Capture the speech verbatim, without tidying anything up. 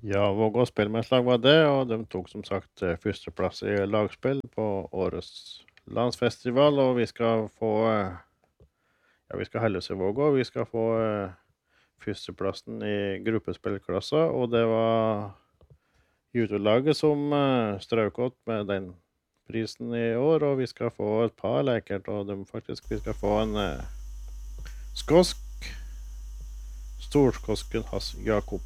Ja, Vågå spillmannslag var det, og de tok som sagt eh, førsteplass i lagspill på årets landsfestival, og vi skal få, eh, ja, vi skal helle oss i Vågå, vi skal få eh, førsteplassen i gruppespillklassa, og det var jutolaget som eh, strøk ut med den prisen i år, og vi skal få et par lekert, og de faktisk, vi skal få en eh, skosk, storskosken Hass Jakob.